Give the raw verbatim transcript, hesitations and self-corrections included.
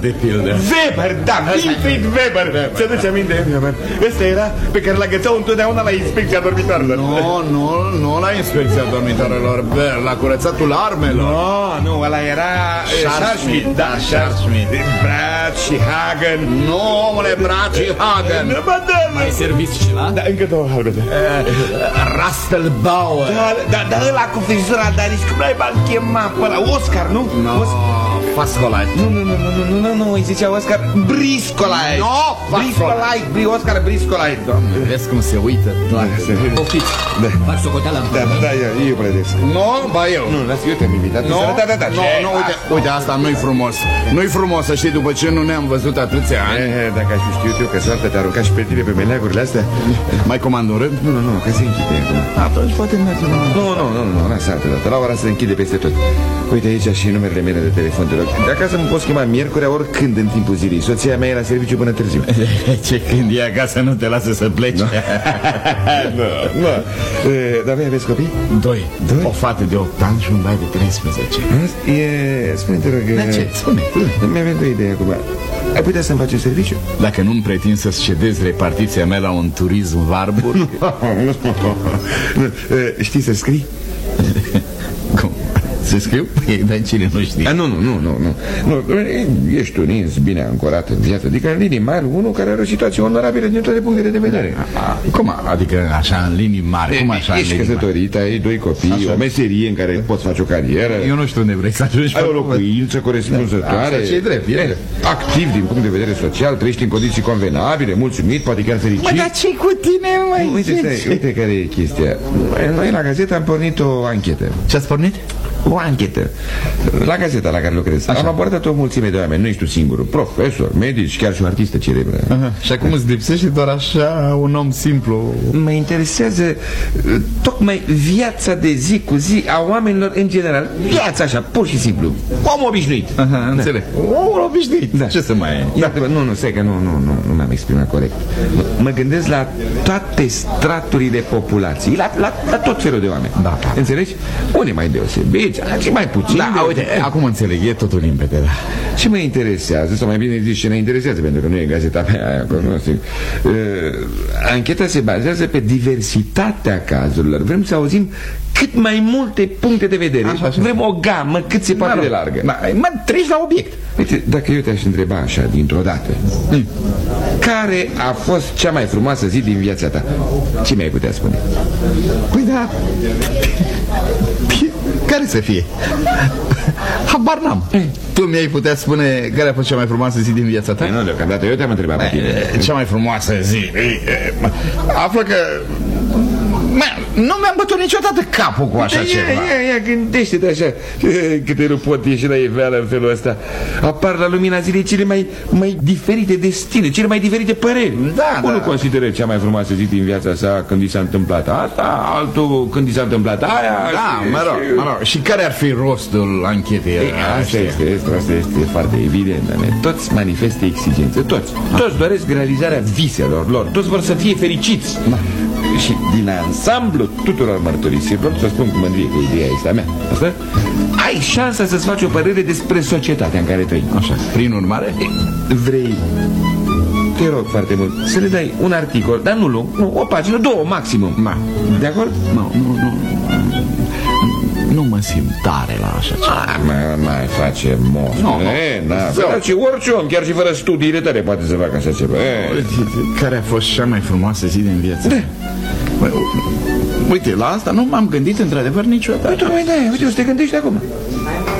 de pildă. Weber, da, Wilfried Weber. Ți-aduce aminte, Weber? Ăsta era pe care l-agățau întotdeauna la inspecția dormitoarelor. Nu, nu, nu la inspecția dormitoarelor, la curățatul armelor. Nu, nu, ăla era Scharschmidt. Da, Scharschmidt. Braț și Hagen. Nu, omule, Braț și Hagen. Mai serviți ceva? Da, încă două halbete. Rastelbauer. Da, da, da, ăla cu frizura de arici, cum n-ai bani chema pe ăla? Oscar, nu? No, Fascolait. Nu, nu, nu, nu, nu, nu, nu, îi zicea Oscar Briscolait. No, Briscolait, Oscar Briscolait. Vezi cum se uită? Poftiți, fac socoteala în Da, da, eu plătesc. Nu, ba eu. Nu, lasă, eu te-am invitat. Nu, Da, da, da. nu, nu, uite, uite, asta nu-i frumos. Nu-i frumos să știi după ce nu ne-am văzut atâția ani. Dacă aș fi știut eu că soarta te arunca și pe tine pe meleagurile astea. Mai comand un rând? Nu, nu, nu, că se închide acum. Atunci poate merge. Nu, nu, nu, nu, lasă altă dată. La ora se închide peste tot. Uite aici și numerele mele de telefon, te rog. De acasă mă poți chema miercurea oricând în timpul zilei. Soția mea e la serviciu până târziu. Ce când e acasă nu te lasă să pleci? Nu, nu. Dar voi aveți copii? Doi. Doi? O fată de opt ani și un bai de treisprezece. E... Spune, te rog... De ce? Spune. Mi-a venit o idee acum. Ai putea să-mi faci serviciu? Dacă nu-mi pretin să-ți cedezi repartiția mea la un turism Warburg. Știi să scrii? Cum? Să scriu? Păi, dar cine nu știe? A, nu, nu, nu, nu, nu, nu. Ești un ins bine ancorat în viață. Adică în linii mari, unul care are o situație onorabilă din toate punctele de vedere. A, cum? Adică așa în linii mari? Cum așa? Ești căsătorit, ai doi copii, așa. O meserie în care poți face o carieră. Eu nu știu unde vrei să ajungi. Ai o locuință corespunzătoare. Așa, ce-i drept, e drept. Activ din punct de vedere social, trăiești în condiții convenabile, mulțumit, poate chiar fericit. Mă, dar ce-i cu tine, măi? Uite, stai, uite care e chestia. Noi la gazetă am pornit o anchetă. Ce-ați pornit? O anchetă. La gazeta la care lucrez. Așa. Am abordat o mulțime de oameni, nu ești tu singurul. Profesor, medici, chiar și o artistă celebră. Aha. Și acum îți lipsește doar așa un om simplu. Mă interesează tocmai viața de zi cu zi a oamenilor în general. Viața așa, pur și simplu. Om obișnuit. Aha, înțeleg. Da. Om obișnuit. Da. Ce să mai e? Da. Nu, nu, stai că nu, nu, nu, nu m-am exprimat corect. Mă, mă gândesc la toate straturile populației, la, la, la tot felul de oameni. Da. Înțelegi? Unii mai deosebiți, alții mai puțin. Da, de... uite, acum înțeleg, e totul limpede, da. Ce mă interesează, sau mai bine zis ce ne interesează, pentru că nu e gazeta mea aia, nu știu. Uh, ancheta se bazează pe diversitatea cazurilor. Vrem să auzim cât mai multe puncte de vedere. Așa, așa. Vrem o gamă cât se poate de largă. Da, mă, treci la obiect. Uite, dacă eu te-aș întreba așa, dintr-o dată, mm. care a fost cea mai frumoasă zi din viața ta? Ce mi-ai putea spune? Păi da, care să fie? Habar n-am. Tu mi-ai putea spune care a fost cea mai frumoasă zi din viața ta? Nu, deocamdată eu te-am întrebat pe tine. Cea mai frumoasă zi. Află că nu mi-am bătut niciodată capul cu așa ia, ceva. Ia, ia, gândește-te așa. Câte nu pot ieși la iveală în felul ăsta. Apar la lumina zilei cele mai, mai diferite destine, cele mai diferite păreri. Da, Unul da. consideră cea mai frumoasă zi din viața sa când i s-a întâmplat asta, altul când i s-a întâmplat aia. Da, și, mă rog, și... mă rog. Și care ar fi rostul anchetei? Ei, asta, este, asta este foarte evident. Toți manifestă exigențe, toți. Toți doresc realizarea viselor lor. Toți vor să fie fericiți. Da. Și din ansamblu tuturor mărturisirilor, să spun cu mândrie că ideea este a mea, asta, ai șansa să-ți faci o părere despre societatea în care trăim. Așa. Prin urmare, vrei, te rog foarte mult, să le dai un articol, dar nu lung, nu, o pagină, două maximum. Ma. De acord? Nu, nu, nu. Nu mă simt tare la așa ceva. Ah, mai, mai face most. No, no. E, da, face orice om, chiar și fără studiile tale poate să facă așa ceva. E. Care a fost cea mai frumoasă zi din viață? Da. Bă, uite, la asta nu m-am gândit într-adevăr niciodată. Uite, uite, uite, o să te gândești acum.